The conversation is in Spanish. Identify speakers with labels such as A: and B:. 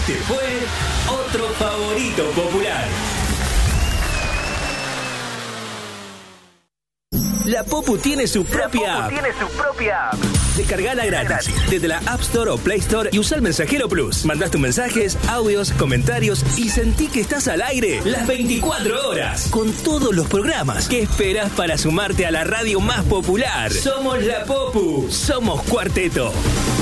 A: Este fue otro favorito popular. La Popu tiene su propia app. Descargala gratis desde la App Store o Play Store y usa el Mensajero Plus. Mandás tus mensajes, audios, comentarios y sentí que estás al aire las 24 horas con todos los programas. ¿Qué esperas para sumarte a la radio más popular? Somos la Popu, somos Cuarteto.